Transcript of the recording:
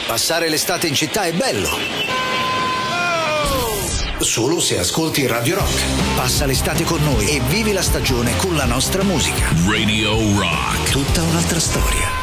Passare l'estate in città è bello. Solo se ascolti Radio Rock. Passa l'estate con noi e vivi la stagione con la nostra musica. Radio Rock. Tutta un'altra storia.